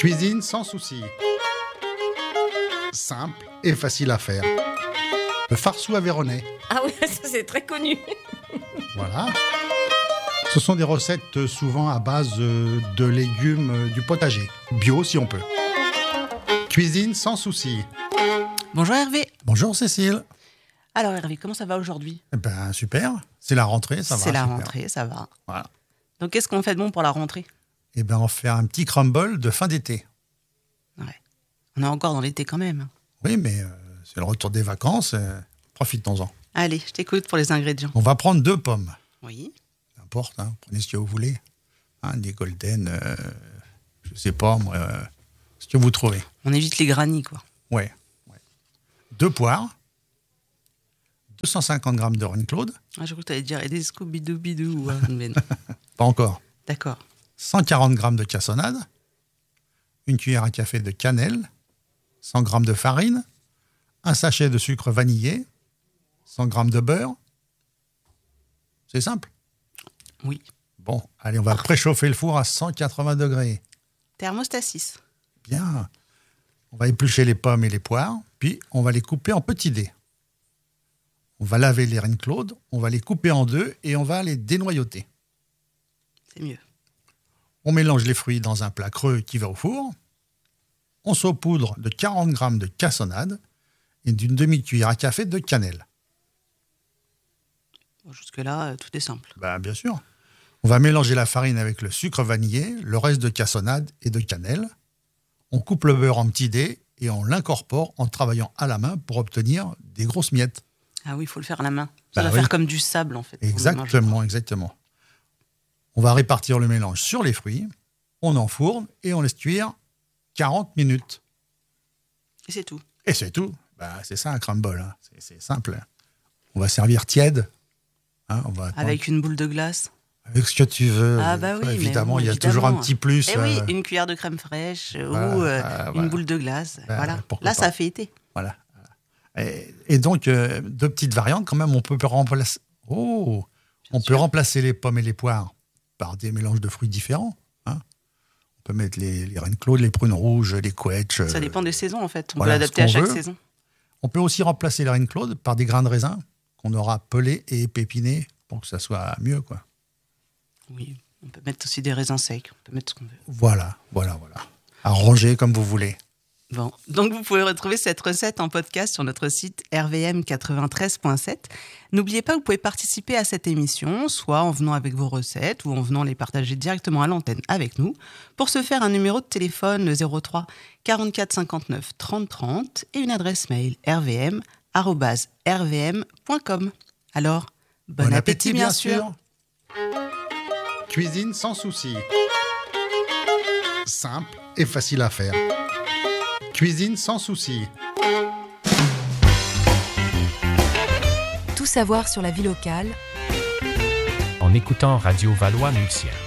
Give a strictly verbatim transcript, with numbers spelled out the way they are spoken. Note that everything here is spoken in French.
Cuisine sans souci. Simple et facile à faire. Le farceau aveyronnais. Ah oui, ça c'est très connu. Voilà. Ce sont des recettes souvent à base de légumes du potager. Bio si on peut. Cuisine sans souci. Bonjour Hervé. Bonjour Cécile. Alors Hervé, comment ça va aujourd'hui ? Eh ben super. C'est la rentrée, ça va. C'est la super. rentrée, ça va. Voilà. Donc qu'est-ce qu'on fait de bon pour la rentrée ? Eh ben on fait un petit crumble de fin d'été. Ouais. On est encore dans l'été quand même. Oui, mais euh, c'est le retour des vacances. Euh, profitons-en. Allez, je t'écoute pour les ingrédients. On va prendre deux pommes. Oui. N'importe, hein, prenez ce que vous voulez. Hein, des golden, euh, je sais pas, moi, euh, ce que vous trouvez. On évite les granits, quoi. Ouais. ouais. Deux poires, deux cent cinquante grammes de Reine-Claude. Ah, je crois que tu allais dire des scooby-doo-bidou. Ouais, mais non. Pas encore. D'accord. cent quarante grammes de cassonade, une cuillère à café de cannelle, cent grammes de farine, un sachet de sucre vanillé, cent grammes de beurre. C'est simple. Oui. Bon, allez, on va préchauffer le four à cent quatre-vingts degrés. Thermostat six. Bien. On va éplucher les pommes et les poires, puis on va les couper en petits dés. On va laver les Reine-Claude, on va les couper en deux et on va les dénoyauter. C'est mieux. On mélange les fruits dans un plat creux qui va au four. On saupoudre de quarante grammes de cassonade et d'une demi-cuillère à café de cannelle. Bon, jusque-là, euh, tout est simple. Ben, bien sûr. On va mélanger la farine avec le sucre vanillé, le reste de cassonade et de cannelle. On coupe le beurre en petits dés et on l'incorpore en travaillant à la main pour obtenir des grosses miettes. Ah oui, il faut le faire à la main. Ça Bah doit oui. faire comme du sable, en fait. Exactement, exactement. On va répartir le mélange sur les fruits, on enfourne et on laisse cuire quarante minutes. Et c'est tout. Et c'est tout. Bah, c'est ça un crumble, hein. c'est, c'est simple. On va servir tiède. Hein, on va Avec une boule de glace. Avec ce que tu veux. Ah bah oui, mais évidemment, bon, il y a évidemment. toujours un petit plus. Eh oui, euh, une cuillère de crème fraîche voilà, ou euh, euh, une voilà. boule de glace. Bah, voilà. pourquoi Là, pas. ça fait été. Voilà. Et, et donc, euh, deux petites variantes quand même. On peut remplacer, oh, on sûr. peut remplacer les pommes et les poires par des mélanges de fruits différents. Hein. On peut mettre les, les Reine-Claude, les prunes rouges, les quetch. Ça dépend des saisons, en fait. On voilà, peut l'adapter à ce qu'on chaque veut. saison. On peut aussi remplacer les Reine-Claude par des grains de raisin qu'on aura pelés et épépinés pour que ça soit mieux, quoi. Oui, on peut mettre aussi des raisins secs. On peut mettre ce qu'on veut. Voilà, voilà, voilà. Arrangez comme vous voulez. Bon, donc vous pouvez retrouver cette recette en podcast sur notre site r v m quatre-vingt-treize point sept. N'oubliez pas, vous pouvez participer à cette émission, soit en venant avec vos recettes ou en venant les partager directement à l'antenne avec nous. Pour ce faire, un numéro de téléphone, le zéro trois quarante-quatre cinquante-neuf trente trente et une adresse mail r v m arobase r v m point com. Alors, bon, Bon appétit, appétit, bien, bien sûr. sûr. Cuisine sans souci. Simple et facile à faire. Cuisine sans souci. Tout savoir sur la vie locale en écoutant Radio Valois Multiens.